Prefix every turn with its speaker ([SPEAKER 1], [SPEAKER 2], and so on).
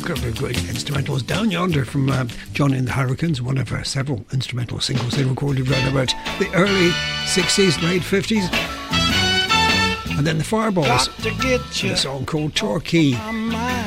[SPEAKER 1] couple of great instrumentals. Down Yonder from Johnny and the Hurricanes, one of several instrumental singles they recorded around about the early 60s, late 50s. And then the Fireballs, with a song called Torquay.